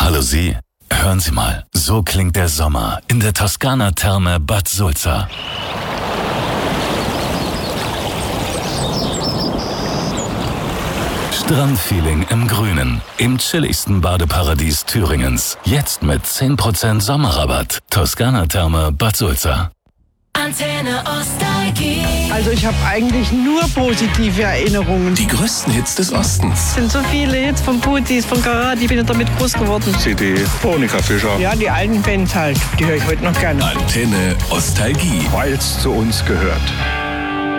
Hallo Sie, hören Sie mal, so klingt der Sommer in der Toskana-Therme Bad Sulza. Strandfeeling im Grünen, im chilligsten Badeparadies Thüringens. Jetzt mit 10% Sommerrabatt. Toskana-Therme Bad Sulza. Antenne Nostalgie. Also ich habe eigentlich nur positive Erinnerungen. Die größten Hits des Ostens. Es sind so viele Hits von Putis, von Karat, ich bin ja damit groß geworden. CD, Monika Fischer. Ja, die alten Bands halt, die höre ich heute noch gerne. Antenne Nostalgie. Weil es zu uns gehört.